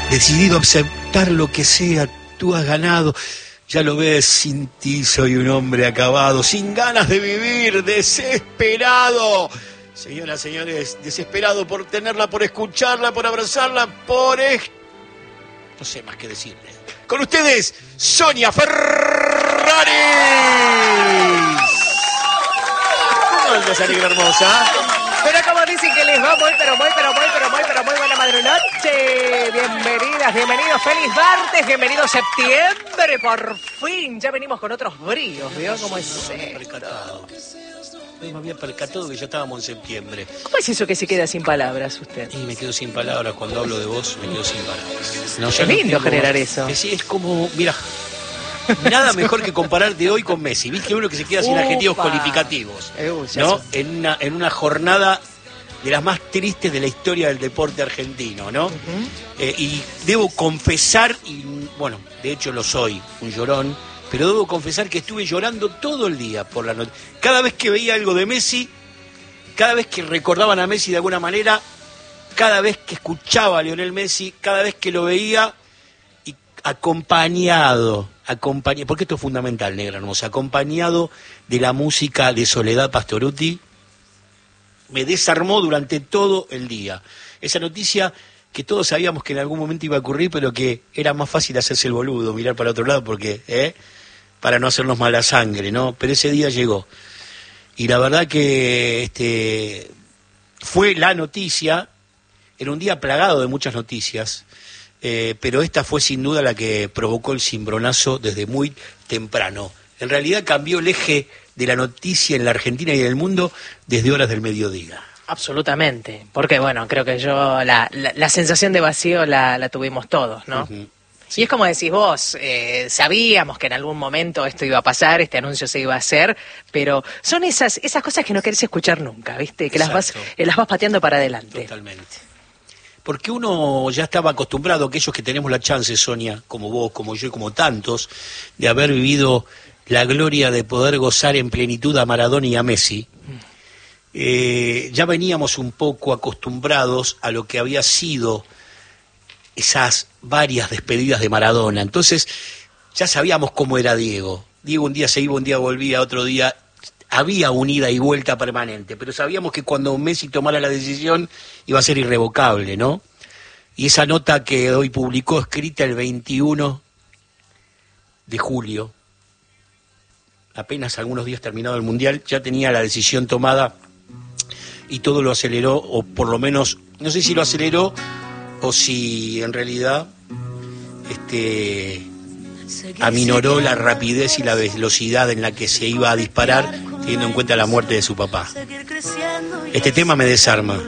decidido a aceptar lo que sea, tú has ganado. Ya lo ves, sin ti soy un hombre acabado, sin ganas de vivir, desesperado. Señoras, señores, desesperado por tenerla, por escucharla, por abrazarla, no sé más que decirle. Con ustedes, Sonia Ferraris. ¿Cómo andas, amiga hermosa? Pero como dicen que les va muy buena madrunoche. Bienvenidas, bienvenidos, feliz martes, bienvenido septiembre, por fin. Ya venimos con otros bríos, ¿vio cómo es eso? Me había percatado que ya estábamos en septiembre. ¿Cómo es eso que se queda sin palabras usted? Y me quedo sin palabras, cuando hablo de vos me quedo sin palabras. No, es lindo generar eso. Sí, es como, mira, nada mejor que compararte hoy con Messi. ¿Viste uno que se queda sin adjetivos cualificativos? ¿No? En una jornada de las más tristes de la historia del deporte argentino, ¿no? Y debo confesar, y bueno, de hecho lo soy, un llorón, pero debo confesar que estuve llorando todo el día por la noche. Cada vez que veía algo de Messi, cada vez que recordaban a Messi de alguna manera, cada vez que escuchaba a Lionel Messi, cada vez que lo veía, y acompañado, porque esto es fundamental, negra hermosa, acompañado de la música de Soledad Pastorutti, me desarmó durante todo el día. Esa noticia que todos sabíamos que en algún momento iba a ocurrir, pero que era más fácil hacerse el boludo, mirar para otro lado, porque para no hacernos mala sangre, ¿no? Pero ese día llegó. Y la verdad que fue la noticia, era un día plagado de muchas noticias, pero esta fue sin duda la que provocó el cimbronazo desde muy temprano. En realidad cambió el eje de la noticia en la Argentina y en el mundo desde horas del mediodía. Absolutamente, porque bueno, creo que la sensación de vacío la tuvimos todos, ¿no? Uh-huh. Sí. Y es como decís vos, sabíamos que en algún momento esto iba a pasar, este anuncio se iba a hacer, pero son esas cosas que no querés escuchar nunca, ¿viste? Que las vas pateando para adelante. Totalmente. Porque uno ya estaba acostumbrado, aquellos que tenemos la chance, Sonia, como vos, como yo y como tantos, de haber vivido la gloria de poder gozar en plenitud a Maradona y a Messi. Ya veníamos un poco acostumbrados a lo que había sido esas varias despedidas de Maradona. Entonces ya sabíamos cómo era Diego. Diego un día se iba, un día volvía, otro día había una ida y vuelta permanente, pero sabíamos que cuando Messi tomara la decisión iba a ser irrevocable, ¿no? Y esa nota que hoy publicó, escrita el 21 de julio, apenas algunos días terminado el Mundial, ya tenía la decisión tomada y todo lo aceleró, o por lo menos, no sé si lo aceleró o si en realidad aminoró la rapidez y la velocidad en la que se iba a disparar, teniendo en cuenta la muerte de su papá. Este tema me desarma.